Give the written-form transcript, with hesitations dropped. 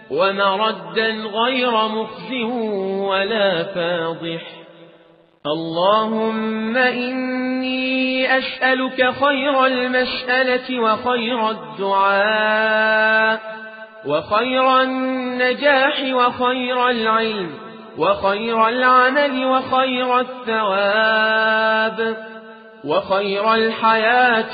ومردا غير مخزٍ ولا فاضح. اللهم إني أسألك خير المسألة وخير الدعاء وخير النجاح وخير العلم وخير العمل وخير الثواب وخير الحياة